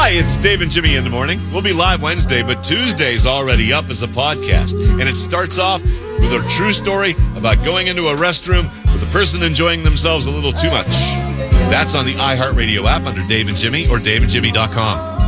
Hi, it's Dave and Jimmy in the morning. We'll be live Wednesday, but Tuesday's already up as a podcast. And it starts off with a true story about going into a restroom with a person enjoying themselves a little too much. That's on the iHeartRadio app under Dave and Jimmy or daveandjimmy.com.